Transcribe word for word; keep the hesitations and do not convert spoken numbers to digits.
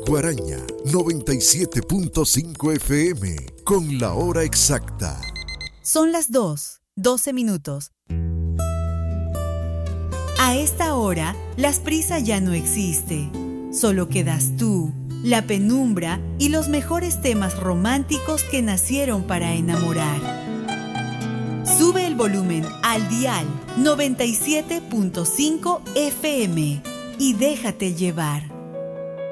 Guaraña noventa y siete punto cinco F M con la hora exacta. Son las dos, doce minutos. A esta hora, las prisas ya no existe. Solo quedas tú, la penumbra y los mejores temas románticos que nacieron para enamorar. Sube el volumen al dial noventa y siete punto cinco F M y déjate llevar.